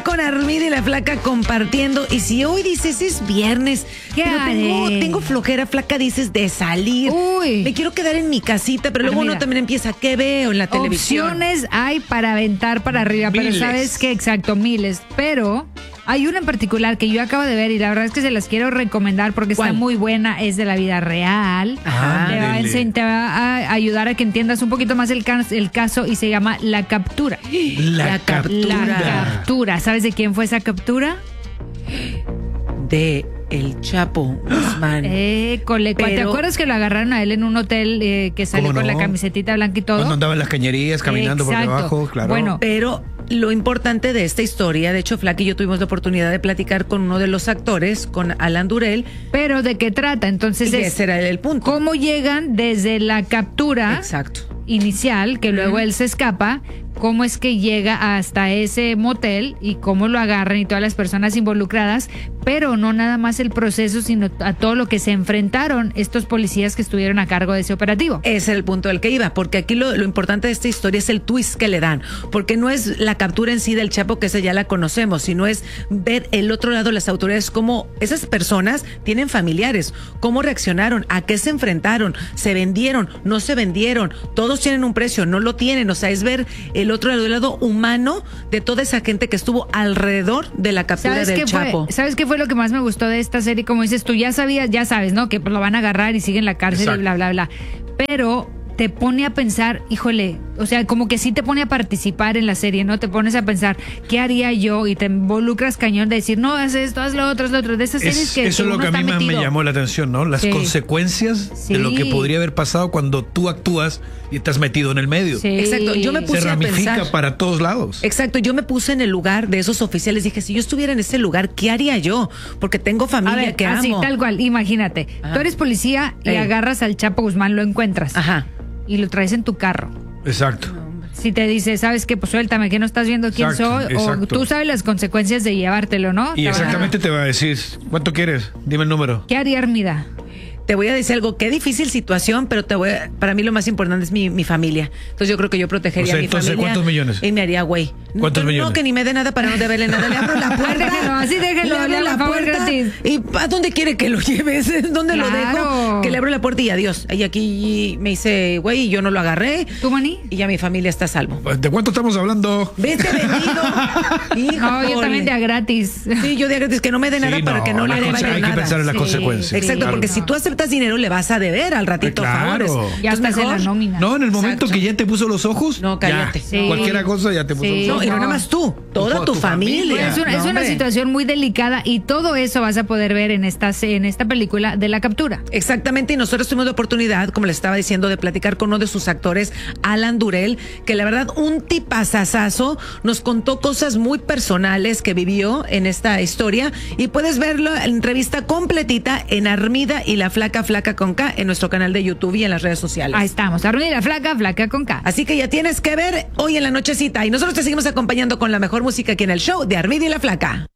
con Armida y la Flaca compartiendo. Y si hoy dices es viernes, pero tengo flojera, Flaca, dices de salir. Uy. Me quiero quedar en mi casita, pero luego uno también empieza, ¿qué veo en la televisión? Opciones hay para aventar para arriba, Miles. pero ¿sabes qué? Exacto, miles. Pero hay una en particular que yo acabo de ver y la verdad es que se las quiero recomendar porque ¿Cuál? está muy buena, es de la vida real. Ajá. Te va a ayudar a que entiendas un poquito más el caso y se llama La Captura. La captura. La Captura. ¿Sabes de quién fue esa captura? De El Chapo Guzmán. ¿Te acuerdas que lo agarraron a él en un hotel que salió ¿Cómo con no? la camisetita blanca y todo? Cuando andaba en las cañerías caminando por Exacto. debajo, claro. Bueno, Pero lo importante de esta historia, de hecho, Flaca y yo tuvimos la oportunidad de platicar con uno de los actores, con Alan Durel, pero ¿de qué trata? Entonces y ese era el punto. ¿cómo llegan desde la captura Exacto. inicial, que luego él se escapa? ¿Cómo es que llega hasta ese motel y cómo lo agarran y todas las personas involucradas? Pero no nada más el proceso, sino a todo lo que se enfrentaron estos policías que estuvieron a cargo de ese operativo. Ese es el punto del que iba, porque aquí lo importante de esta historia es el twist que le dan, porque no es la captura en sí del Chapo, que esa ya la conocemos, sino es ver el otro lado, las autoridades, cómo esas personas tienen familiares, cómo reaccionaron, a qué se enfrentaron, se vendieron, no se vendieron, todos tienen un precio, no lo tienen, o sea, es ver el otro lado humano de toda esa gente que estuvo alrededor de la captura del Chapo. ¿Sabes qué fue lo que más me gustó de esta serie? Como dices tú, ya sabes, ¿no? Que lo van a agarrar y sigue en la cárcel. Exacto. Y bla, bla, bla. Pero te pone a pensar, híjole, o sea, como que sí te pone a participar en la serie, ¿no? Te pones a pensar, ¿qué haría yo? Y te involucras cañón de decir, no, haz esto, haz lo otro, haz lo otro. De esas series que eso es lo uno que a mí está más me metido. llamó la atención, ¿no? Las Sí. consecuencias de lo que Sí. podría haber pasado cuando tú actúas y estás metido en el medio. Sí. Exacto, yo me Se puse a ramifica pensar. para todos lados. Exacto, yo me puse en el lugar de esos oficiales, dije, si yo estuviera en ese lugar, ¿qué haría yo? Porque tengo A familia ver, que así, amo. tal cual, imagínate. Ajá. Tú eres policía y Ey. agarras al Chapo Guzmán, lo encuentras. Ajá. Y lo traes en tu carro. Exacto. Si te dice, ¿sabes qué? Pues suéltame, que no estás viendo quién Exacto, soy. O exacto. tú sabes las consecuencias de llevártelo, ¿no? Y exactamente te va a decir, ¿cuánto quieres? Dime el número. ¿Qué haría Armida? Te voy a decir algo, qué difícil situación, pero para mí lo más importante es mi familia. Entonces yo creo que yo protegería O sea, a mi entonces, familia. ¿cuántos millones? Y me haría güey. ¿Cuántos millones? No, que ni me dé nada para no deberle nada. Le abro la puerta. Así déjenlo, le abro le hago la favor puerta. gratis. ¿Y a dónde quiere que lo lleves? ¿Dónde lo Claro. dejo? Que le abro la puerta y adiós. Y aquí me dice, güey, y yo no lo agarré. ¿Tú, Mani? Y ya mi familia está a salvo. ¿De cuánto estamos hablando? Vete vendido. No, yo también de a gratis. Sí, yo de gratis, que no me dé nada Sí, para no, que no le hay deba que nada. pensar en las Sí, consecuencias. Exacto, Claro. porque si tú aceptas dinero le vas a deber al ratito Claro. favores. Ya Entonces, estás en la mejor- nómina. No, en el momento Exacto. que ya te puso los ojos, No, cállate. ya. Sí. Cualquier cosa ya te puso Sí. los No, ojos. y no nada más tú, toda tu Tu familia. familia. Es una, No, es una hombre. situación muy delicada y todo eso vas a poder ver en esta película de La Captura. Exactamente, y nosotros tuvimos la oportunidad, como les estaba diciendo, de platicar con uno de sus actores, Alan Durel, que la verdad, un tipazazazo, nos contó cosas muy personales que vivió en esta historia, y puedes verlo, la entrevista completita en Armida y la Flaca, Flaca con K, en nuestro canal de YouTube y en las redes sociales. Ahí estamos, Armida y la Flaca, Flaca con K. Así que ya tienes que ver hoy en la nochecita, y nosotros te seguimos acompañando con la mejor música aquí en el show de Armida y la Flaca.